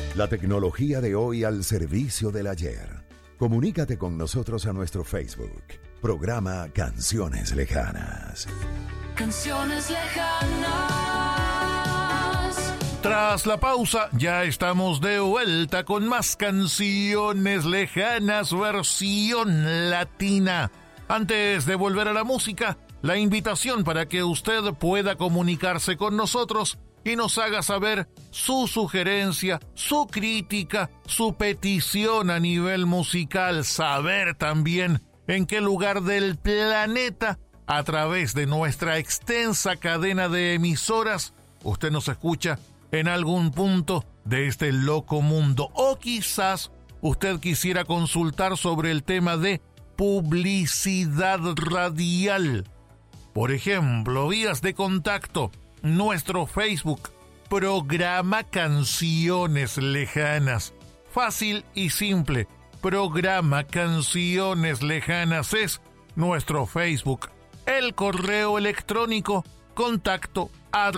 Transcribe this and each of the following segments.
La tecnología de hoy al servicio del ayer. Comunícate con nosotros a nuestro Facebook. Programa Canciones Lejanas. Canciones Lejanas. Tras la pausa, ya estamos de vuelta con más Canciones Lejanas versión latina. Antes de volver a la música, la invitación para que usted pueda comunicarse con nosotros y nos haga saber su sugerencia, su crítica, su petición a nivel musical, saber también en qué lugar del planeta, a través de nuestra extensa cadena de emisoras, usted nos escucha en algún punto de este loco mundo. O quizás usted quisiera consultar sobre el tema de publicidad radial. Por ejemplo, vías de contacto, nuestro Facebook, Programa Canciones Lejanas. Fácil y simple, Programa Canciones Lejanas es nuestro Facebook. El correo electrónico, contacto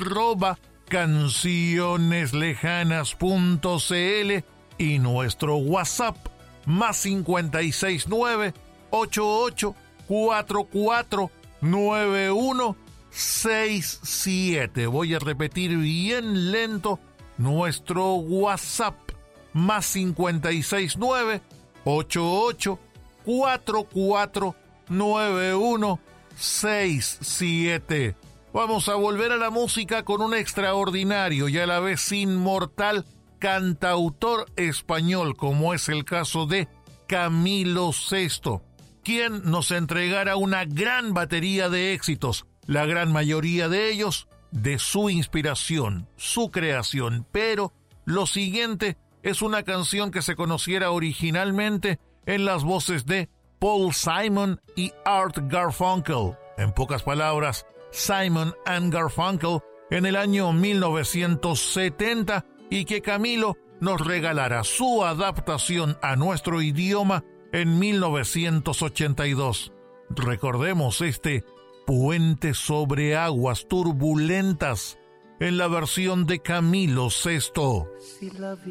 @cancioneslejanas.cl y nuestro WhatsApp, más 569 88449167. Voy a repetir bien lento nuestro WhatsApp, más 569 88449167. Vamos a volver a la música con un extraordinario y a la vez inmortal cantautor español, como es el caso de Camilo Sesto, quien nos entregará una gran batería de éxitos, la gran mayoría de ellos de su inspiración, su creación. Pero lo siguiente es una canción que se conociera originalmente en las voces de Paul Simon y Art Garfunkel. En pocas palabras, Simon and Garfunkel en el año 1970, y que Camilo nos regalará su adaptación a nuestro idioma en 1982. Recordemos este Puente sobre aguas turbulentas en la versión de Camilo Sesto. Si la